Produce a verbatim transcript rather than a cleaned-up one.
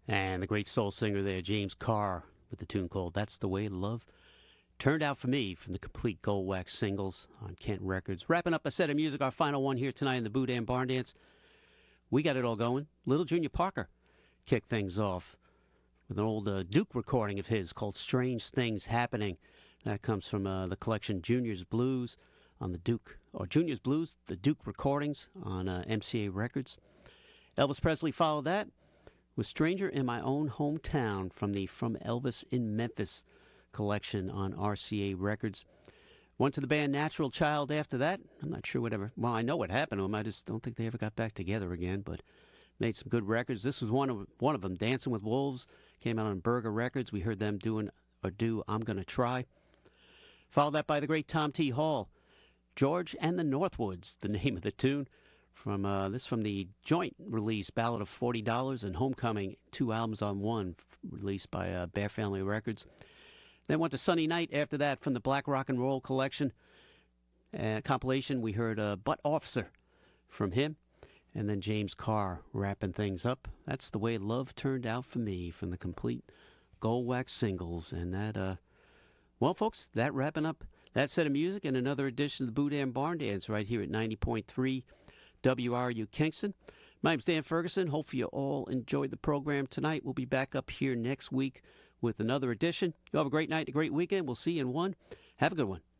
And the great soul singer there, James Carr, with the tune called That's the Way Love Turned Out for Me from the complete Gold Wax singles on Kent Records. Wrapping up a set of music, our final one here tonight in the Boudin Barn Dance. We got it all going. Little Junior Parker kicked things off with an old uh, Duke recording of his called Strange Things Happening. That comes from uh, the collection Junior's Blues on the Duke, or Junior's Blues, the Duke recordings on uh, M C A Records. Elvis Presley followed that with Stranger in My Own Hometown from the From Elvis in Memphis collection on R C A Records. Went to the band Natural Child after that. I'm not sure whatever. Well, I know what happened to them. I just don't think they ever got back together again, but made some good records. This was one of one of them, Dancing with Wolves, came out on Burger Records. We heard them doing or do I'm Gonna Try. Followed that by the great Tom T. Hall, George and the Northwoods, the name of the tune. From uh, this from the joint release, Ballad of forty dollars and Homecoming, two albums on one, f- released by uh, Bear Family Records. Then went to Sunny Night after that from the Black Rock and Roll collection uh, compilation. We heard uh, Butt Officer from him. And then James Carr wrapping things up. That's the Way Love Turned Out for Me from the complete Gold Wax singles. And that, uh, well, folks, that wrapping up that set of music and another edition of the Boudin Barn Dance right here at ninety point three W R U Kingston. My name's Dan Ferguson. Hopefully you all enjoyed the program tonight. We'll be back up here next week with another edition. You have a great night, a great weekend. We'll see you in one. Have a good one.